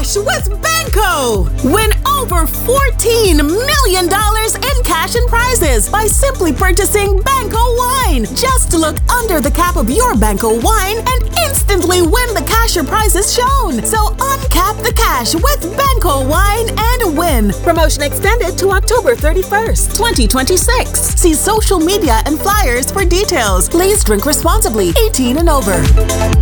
cash with Banco. Win over $14 million in cash and prizes by simply purchasing Banco wine. Just look under the cap of your Banco wine and instantly win the cash or prizes shown. So uncap the cash with Banco wine and win. Promotion extended to October 31st, 2026. See social media and flyers for details. Please drink responsibly. 18 and over.